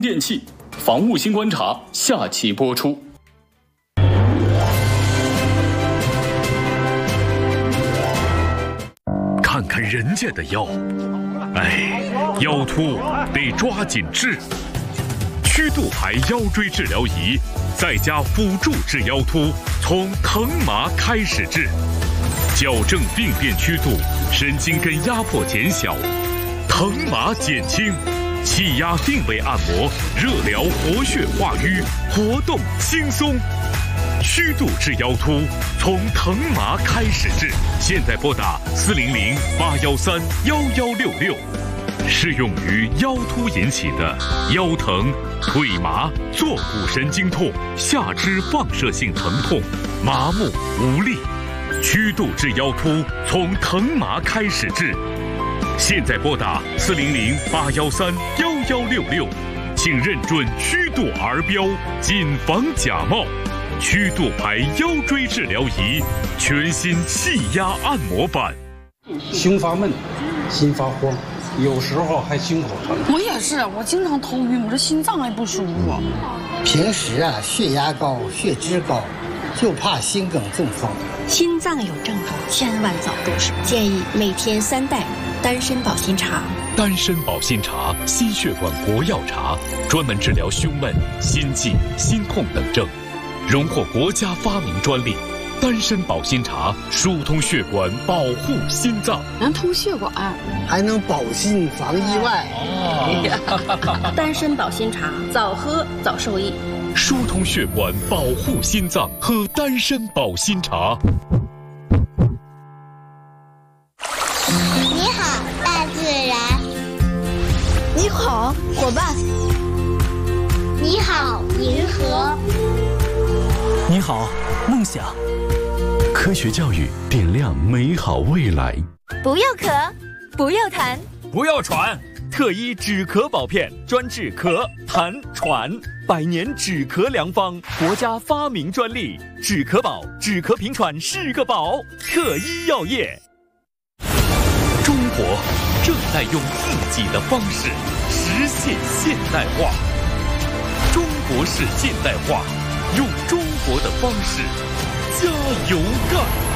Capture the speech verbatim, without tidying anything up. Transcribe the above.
电器防务新观察下期播出。 看看人家的腰，哎，腰突得抓紧治。曲度牌腰椎治疗仪，再加辅助治腰突，从疼麻开始治，矫正病变曲度，神经根压迫减小，疼麻减轻。气压定位按摩，热疗活血化瘀，活动轻松。曲度治腰突，从疼麻开始治。现在拨打四零零八幺三幺幺六六，适用于腰突引起的腰疼、腿麻、坐骨神经痛、下肢放射性疼痛、麻木无力。曲度治腰突，从疼麻开始治。现在拨打四零零八幺三幺幺六六，请认准曲度儿标，谨防假冒。曲度牌腰椎治疗仪，全新气压按摩版。 胸发闷，心发慌，有时候还心口疼。 我也是，我经常头晕，我这心脏也不舒服。 平时啊，血压高，血脂高，就怕心梗中风。 心脏有症状，千万早入手。建议每天三袋丹参保心茶。 丹参保心茶，心血管活药茶，专门治疗胸闷、心悸、心痛等症，荣获国家发明专利。丹参保心茶疏通血管，保护心脏， 能通血管， 还能保心防意外。 哦、丹参保心茶，早喝早受益。 疏通血管，保护心脏，喝丹参保心茶。 你好，大自然。 你好，伙伴。 你好，银河。 你好，梦想。 科学教育点亮美好未来。 不要咳，不要痰， 不要喘。特一止咳宝片，专治咳、痰、喘，百年止咳良方，国家发明专利。止咳宝，止咳平喘是个宝。特一药业。 中国正在用自己的方式实现现代化。中国式现代化，用中国的方式加油干！